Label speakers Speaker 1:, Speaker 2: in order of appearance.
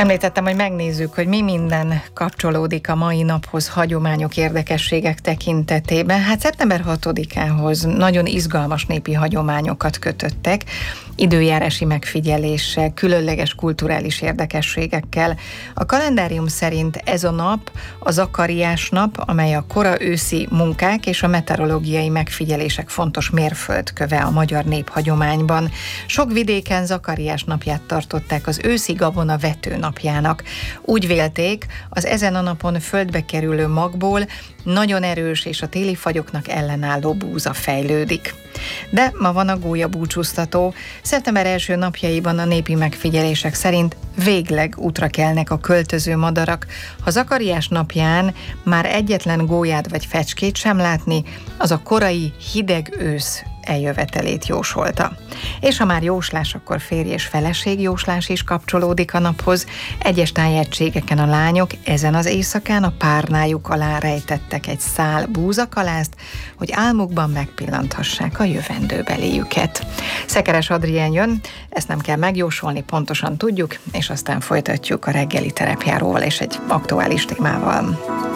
Speaker 1: Említettem, hogy megnézzük, hogy mi minden kapcsolódik a mai naphoz hagyományok, érdekességek tekintetében. Hát szeptember 6-ához nagyon izgalmas népi hagyományokat kötöttek, időjárási megfigyeléssel, különleges kulturális érdekességekkel. A kalendárium szerint ez a nap a Zakariás nap, amely a kora őszi munkák és a meteorológiai megfigyelések fontos mérföldköve a magyar néphagyományban. Sok vidéken Zakariás napját tartották az őszi gabona vető napjának. Úgy vélték, az ezen a napon földbe kerülő magból nagyon erős és a téli fagyoknak ellenálló búza fejlődik. De ma van a gólya búcsúztató. Szeptember első napjaiban a népi megfigyelések szerint végleg útra kelnek a költöző madarak. Ha Zakariás napján már egyetlen gólyát vagy fecskét sem látni, az a korai hideg ősz eljövetelét jósolta. És ha már jóslás, akkor férj és feleség jóslás is kapcsolódik a naphoz. Egyes tájegységeken a lányok ezen az éjszakán a párnájuk alá rejtettek egy szál búzakalázt, hogy álmukban megpillanthassák a jövendőbeléjüket. Szekeres Adrien jön, ezt nem kell megjósolni, pontosan tudjuk, és aztán folytatjuk a reggeli terepjáróval és egy aktuális témával.